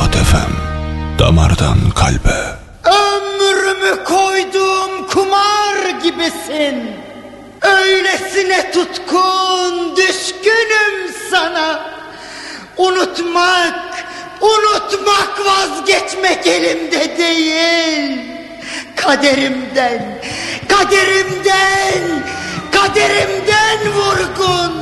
Nihat FM, damardan kalbe. Ömrümü koyduğum kumar gibisin. Öylesine tutkun, düşkünüm sana. Unutmak vazgeçmek elimde değil. Kaderimden vurgun.